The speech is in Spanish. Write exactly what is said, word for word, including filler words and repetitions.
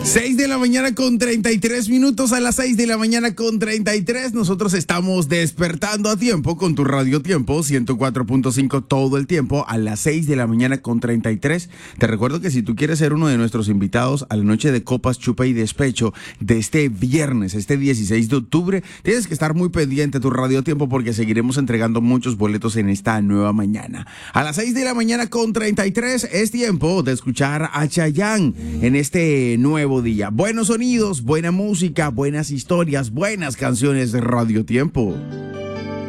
seis de la mañana con treinta y tres minutos. A las seis de la mañana con treinta y tres nosotros estamos despertando a tiempo con tu Radio Tiempo ciento cuatro punto cinco todo el tiempo a las seis de la mañana con treinta y tres. Te recuerdo que si tú quieres ser uno de nuestros invitados a la noche de copas, chupa y despecho de este viernes, este dieciséis de octubre, tienes que estar muy pendiente a tu Radio Tiempo porque seguiremos entregando muchos boletos en esta nueva mañana. A las seis de la mañana con treinta y tres es tiempo de escuchar a Chayanne en este nuevo día. Buenos sonidos, buena música, buenas historias, buenas canciones de Radio Tiempo.